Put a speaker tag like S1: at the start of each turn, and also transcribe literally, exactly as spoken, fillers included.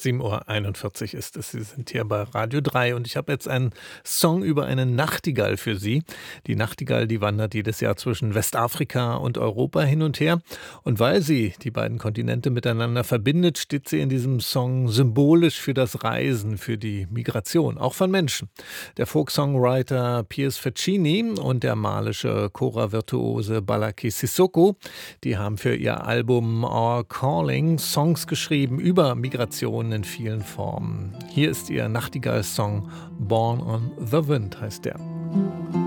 S1: sieben Uhr einundvierzig ist es. Sie sind hier bei Radio drei und ich habe jetzt einen Song über eine Nachtigall für Sie. Die Nachtigall, die wandert jedes Jahr zwischen Westafrika und Europa hin und her. Und weil sie die beiden Kontinente miteinander verbindet, steht sie in diesem Song symbolisch für das Reisen, für die Migration, auch von Menschen. Der Folk-Songwriter Piers Faccini und der malische Chora-Virtuose Balaki Sissoko, die haben für ihr Album Our Calling Songs geschrieben über Migration in vielen Formen. Hier ist ihr Nachtigall-Song Born on the Wind, heißt der.